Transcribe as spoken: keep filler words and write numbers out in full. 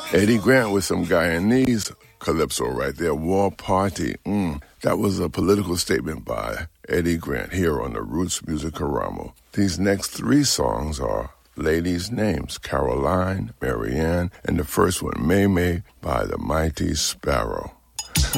Eddie Grant with some Guyanese calypso right there. War Party. Mm, that was a political statement by Eddie Grant here on the Roots Music Karamo. These next three songs are ladies' names, Caroline, Marianne, and the first one, May May by the Mighty Sparrow.